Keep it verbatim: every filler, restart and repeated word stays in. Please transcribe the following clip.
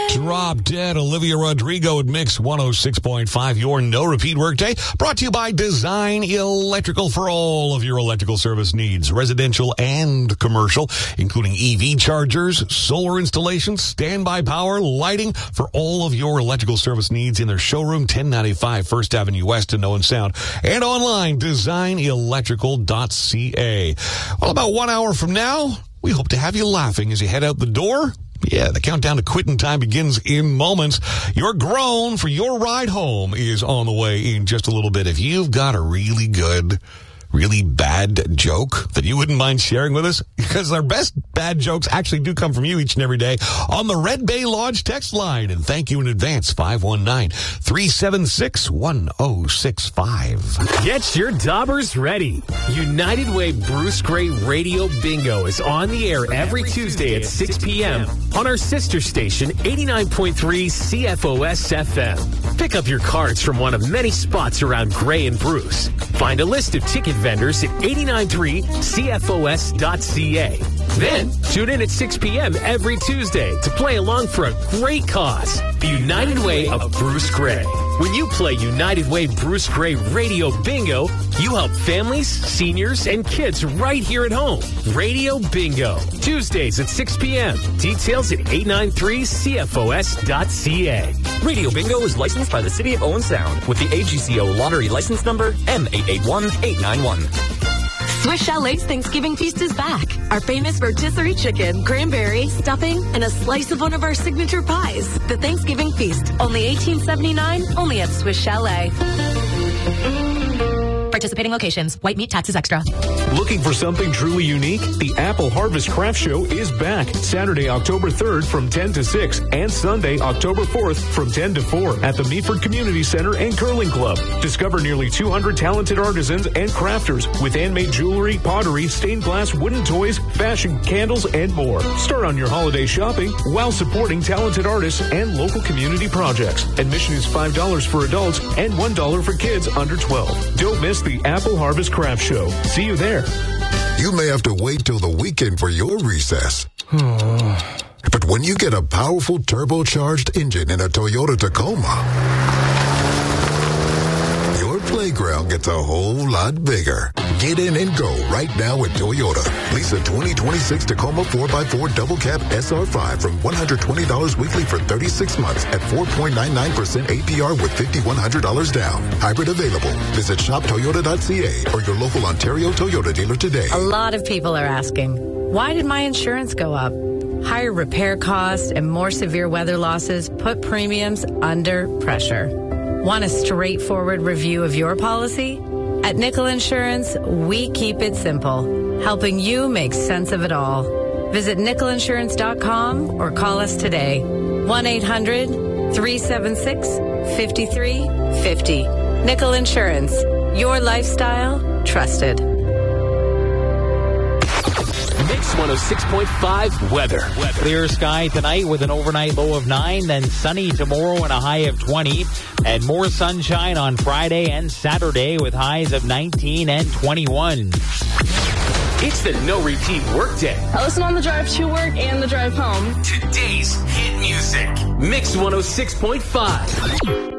Drop Dead, Olivia Rodrigo at Mix one oh six point five, your no-repeat workday. Brought to you by Design Electrical for all of your electrical service needs, residential and commercial, including E V chargers, solar installations, standby power, lighting for all of your electrical service needs in their showroom, ten ninety-five First Avenue West in Owen Sound, and online, design electrical dot c a. Well, about one hour from now, we hope to have you laughing as you head out the door. Yeah, the countdown to quitting time begins in moments. Your groan for your ride home is on the way in just a little bit. If you've got a really good, really bad joke that you wouldn't mind sharing with us, because our best bad jokes actually do come from you each and every day on the Red Bay Lodge text line. And thank you in advance, five one nine, three seven six, one oh six five. Get your daubers ready. United Way Bruce Gray Radio Bingo is on the air every Tuesday at six p.m. on our sister station, eighty-nine point three C F O S F M. Pick up your cards from one of many spots around Gray and Bruce. Find a list of ticket vendors at eight nine three C F O S dot c a. Then, tune in at six p.m. every Tuesday to play along for a great cause, the United Way of Bruce Gray. When you play United Way Bruce Gray Radio Bingo, you help families, seniors, and kids right here at home. Radio Bingo, Tuesdays at six p.m. Details at eight nine three C F O S dot c a. Radio Bingo is licensed by the City of Owen Sound with the A G C O lottery license number M eight eight one eight nine one. Swiss Chalet's Thanksgiving Feast is back. Our famous rotisserie chicken, cranberry, stuffing, and a slice of one of our signature pies. The Thanksgiving Feast, only eighteen seventy-nine, only at Swiss Chalet. Participating locations. White meat taxes extra. Looking for something truly unique? The Apple Harvest Craft Show is back Saturday, October third from ten to six and Sunday, October fourth from ten to four at the Meaford Community Center and Curling Club. Discover nearly two hundred talented artisans and crafters with handmade jewelry, pottery, stained glass, wooden toys, fashion, candles, and more. Start on your holiday shopping while supporting talented artists and local community projects. Admission is five dollars for adults and one dollar for kids under twelve. Don't miss the Apple Harvest Craft Show. See you there. You may have to wait till the weekend for your recess. But when you get a powerful turbocharged engine in a Toyota Tacoma, your playground gets a whole lot bigger. Get in and go right now at Toyota. Lease a twenty twenty-six Tacoma four by four Double Cab S R five from one hundred twenty dollars weekly for thirty-six months at four point nine nine percent A P R with five thousand one hundred dollars down. Hybrid available. Visit shop toyota dot c a or your local Ontario Toyota dealer today. A lot of people are asking, why did my insurance go up? Higher repair costs and more severe weather losses put premiums under pressure. Want a straightforward review of your policy? At Nickel Insurance, we keep it simple, helping you make sense of it all. Visit nickel insurance dot com or call us today. one eight hundred, three seven six, five three five zero. Nickel Insurance, your lifestyle, trusted. Mix one oh six point five weather. weather. Clear sky tonight with an overnight low of nine, then sunny tomorrow and a high of twenty. And more sunshine on Friday and Saturday with highs of nineteen and twenty-one. It's the No Repeat Workday. I listen on the drive to work and the drive home. Today's hit music. Mix one oh six point five.